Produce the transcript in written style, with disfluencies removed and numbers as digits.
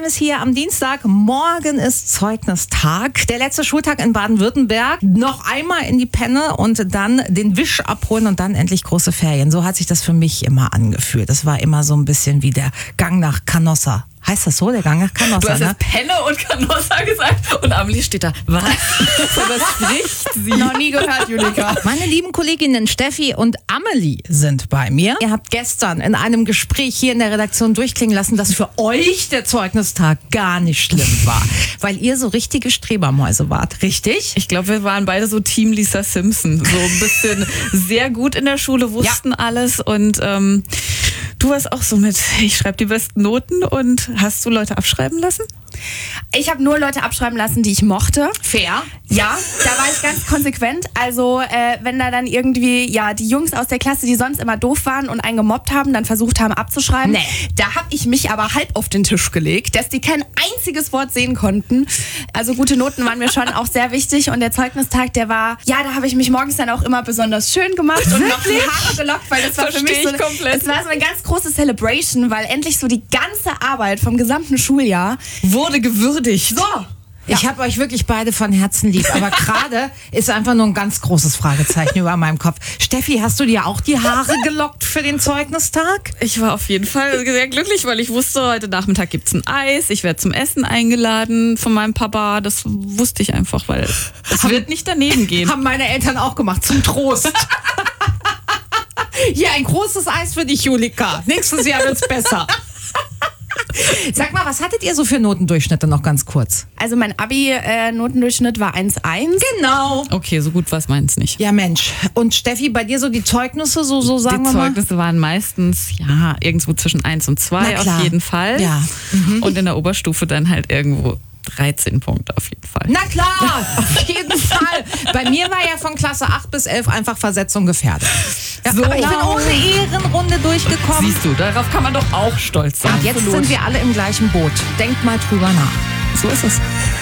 Time ist hier am Dienstag. Morgen ist Zeugnistag. Der letzte Schultag in Baden-Württemberg. Noch einmal in die Penne und dann den Wisch abholen und dann endlich große Ferien. So hat sich das für mich immer angefühlt. Das war immer so ein bisschen wie der Gang nach Canossa. Heißt das so, der Gang nach Canossa? Du hast jetzt Penne und Canossa gesagt und Amelie steht da. Was? Was spricht sie? Noch nie gehört, Julika. Meine lieben Kolleginnen Steffi und Amelie sind bei mir. Ihr habt gestern in einem Gespräch hier in der Redaktion durchklingen lassen, dass für euch der Zeugnistag gar nicht schlimm war, weil ihr so richtige Strebermäuse wart, richtig? Ich glaube, wir waren beide so Team Lisa Simpson. So ein bisschen sehr gut in der Schule, wussten alles und du warst auch so mit, ich schreibe die besten Noten. Und hast du Leute abschreiben lassen? Ich habe nur Leute abschreiben lassen, die ich mochte. Fair. Ja, da war ich ganz konsequent. Also wenn da dann irgendwie die Jungs aus der Klasse, die sonst immer doof waren und einen gemobbt haben, dann versucht haben abzuschreiben, da habe ich mich aber halb auf den Tisch gelegt, dass die kein einziges Wort sehen konnten. Also gute Noten waren mir schon auch sehr wichtig und der Zeugnistag, der war, da habe ich mich morgens dann auch immer besonders schön gemacht und noch die Haare gelockt, weil das war für mich so, es war so eine ganz große Celebration, weil endlich so die ganze Arbeit vom gesamten Schuljahr wurde gewürdigt. So. Ich habe euch wirklich beide von Herzen lieb, aber gerade ist einfach nur ein ganz großes Fragezeichen über meinem Kopf. Steffi, hast du dir auch die Haare gelockt für den Zeugnistag? Ich war auf jeden Fall sehr glücklich, weil ich wusste, heute Nachmittag gibt's ein Eis, ich werde zum Essen eingeladen von meinem Papa. Das wusste ich einfach, weil es wird nicht daneben gehen. Haben meine Eltern auch gemacht, zum Trost. Hier ein großes Eis für dich, Julika. Nächstes Jahr wird's besser. Sag mal, was hattet ihr so für Notendurchschnitte noch ganz kurz? Also mein Abi-Notendurchschnitt war 1,1. Genau. Okay, so gut war es meins nicht. Ja Mensch. Und Steffi, bei dir so die Zeugnisse, so sagen die wir mal? Zeugnisse waren meistens, irgendwo zwischen 1 und 2 auf jeden Fall. Ja. Und in der Oberstufe dann halt irgendwo 13 Punkte auf jeden Fall. Na klar, auf jeden Fall. Bei mir war ja von Klasse 8 bis 11 einfach Versetzung gefährdet. Ja, So. aber ich bin ohne Ehrenrunde durchgekommen. Siehst du, darauf kann man doch auch stolz sein. Und jetzt sind wir alle im gleichen Boot. Denkt mal drüber nach. So ist es.